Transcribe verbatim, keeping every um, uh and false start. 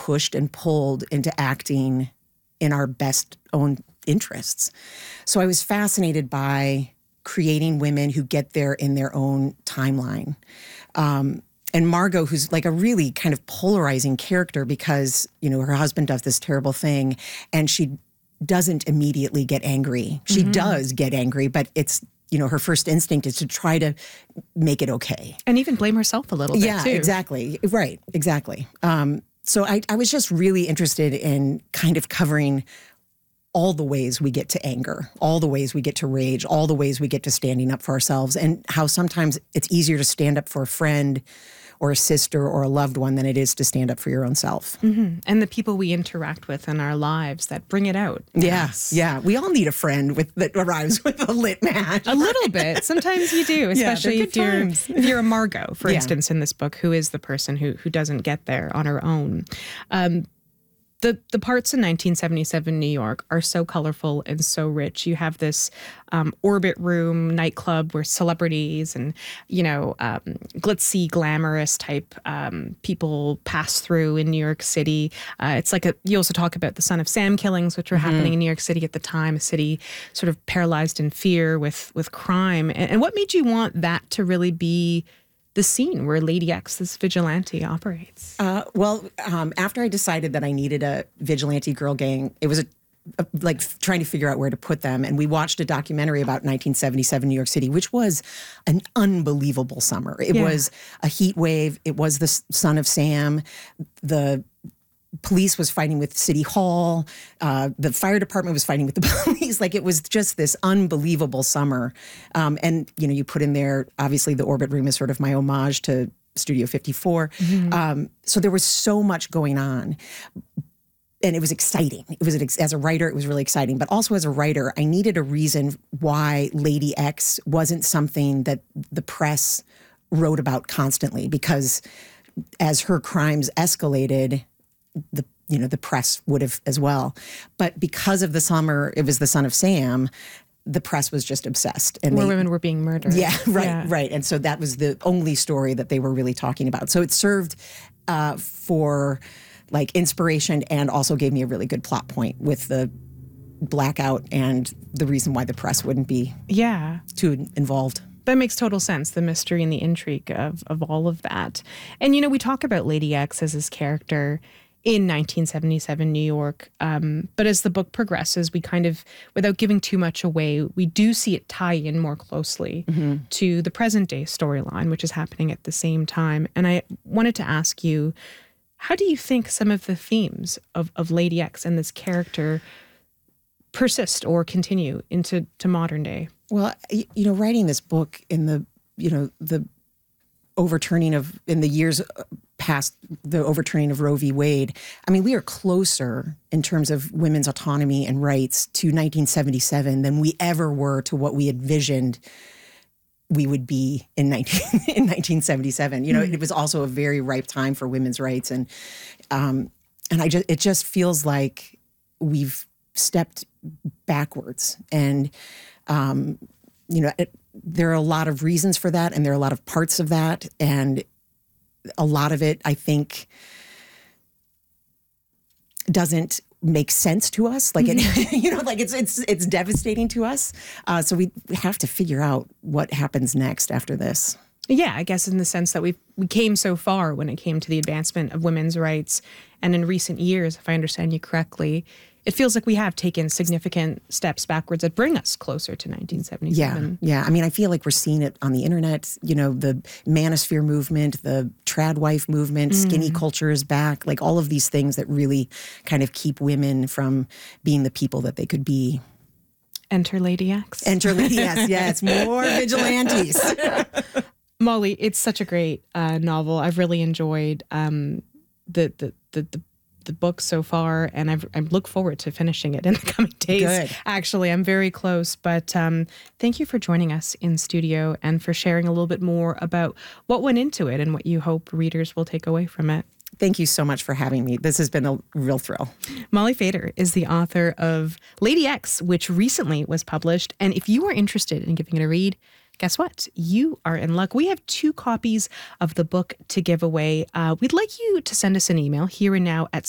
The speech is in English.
pushed and pulled into acting in our best own interests. So I was fascinated by creating women who get there in their own timeline. Um, and Margot, who's like a really kind of polarizing character because, you know, her husband does this terrible thing and she doesn't immediately get angry. She mm-hmm. does get angry, but it's, you know, her first instinct is to try to make it okay. And even blame herself a little bit, yeah, too. Yeah, exactly. Right, exactly. Um, so I, I was just really interested in kind of covering all the ways we get to anger, all the ways we get to rage, all the ways we get to standing up for ourselves, and how sometimes it's easier to stand up for a friend or a sister or a loved one than it is to stand up for your own self. Mm-hmm. And the people we interact with in our lives that bring it out. Yes, yeah. We all need a friend with that arrives with a lit match. A little bit. Sometimes you do, especially yeah, if you're times. if you're a Margot, for yeah. instance, in this book, who is the person who who doesn't get there on her own. Um, The the parts in nineteen seventy-seven New York are so colorful and so rich. You have this um, orbit room nightclub where celebrities and, you know, um, glitzy, glamorous type um, people pass through in New York City. Uh, it's like a, you also talk about the Son of Sam killings, which were mm-hmm. happening in New York City at the time, a city sort of paralyzed in fear with, with crime. And, and what made you want that to really be the scene where Lady X, this vigilante, operates? Uh, well, um, after I decided that I needed a vigilante girl gang, it was a, a, like trying to figure out where to put them. And we watched a documentary about nineteen seventy-seven New York City, which was an unbelievable summer. It yeah. was a heat wave. It was the Son of Sam. The police was fighting with City Hall. Uh, the fire department was fighting with the police. Like, it was just this unbelievable summer. Um, and, you know, you put in there, obviously, the Orbit Room is sort of my homage to Studio fifty-four. Mm-hmm. Um, so there was so much going on. And it was exciting. It was, as a writer, it was really exciting. But also as a writer, I needed a reason why Lady X wasn't something that the press wrote about constantly. Because as her crimes escalated, the you know the press would have as well, but because of the summer, it was the Son of Sam. The press was just obsessed, and more they, women were being murdered. Yeah, right, yeah. right. And so that was the only story that they were really talking about. So it served uh, for like inspiration, and also gave me a really good plot point with the blackout and the reason why the press wouldn't be yeah too involved. That makes total sense, the mystery and the intrigue of of all of that. And you know, we talk about Lady X as this character in nineteen seventy-seven New York. Um, but as the book progresses, we kind of, without giving too much away, we do see it tie in more closely mm-hmm. to the present day storyline, which is happening at the same time. And I wanted to ask you, how do you think some of the themes of, of Lady X and this character persist or continue into to modern day? Well, you know, writing this book in the, you know, the overturning of, in the years past the overturning of Roe v. Wade, I mean, we are closer in terms of women's autonomy and rights to nineteen seventy-seven than we ever were to what we envisioned we would be in nineteen in nineteen seventy-seven. You know, mm-hmm. it was also a very ripe time for women's rights, and um, and I just it just feels like we've stepped backwards, and um, you know, it, there are a lot of reasons for that, and there are a lot of parts of that, and a lot of it, I think, doesn't make sense to us. Like, it, you know, like it's it's it's devastating to us. Uh, so we have to figure out what happens next after this. Yeah, I guess in the sense that we we came so far when it came to the advancement of women's rights, and in recent years, if I understand you correctly, it feels like we have taken significant steps backwards that bring us closer to nineteen seventy-seven. Yeah, yeah. I mean, I feel like we're seeing it on the internet. You know, the manosphere movement, the trad wife movement, mm. skinny culture is back. Like all of these things that really kind of keep women from being the people that they could be. Enter Lady X. Enter Lady X, yes. More vigilantes. Molly, it's such a great uh, novel. I've really enjoyed um, the, the, the, the the book so far, and I've, I look forward to finishing it in the coming days. Good. Actually, I'm very close, but um, thank you for joining us in studio and for sharing a little bit more about what went into it and what you hope readers will take away from it. Thank you so much for having me. This has been a real thrill. Molly Fader is the author of Lady X, which recently was published. And if you are interested in giving it a read, guess what? You are in luck. We have two copies of the book to give away. Uh, we'd like you to send us an email here and now at